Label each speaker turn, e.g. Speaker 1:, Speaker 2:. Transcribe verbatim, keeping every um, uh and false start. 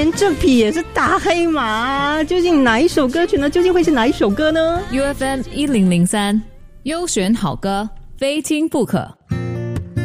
Speaker 1: 年这匹也是大黑马，究竟哪一首歌曲呢？究竟会是哪一首歌呢？
Speaker 2: U F M 一零零三优选好歌，非听不可。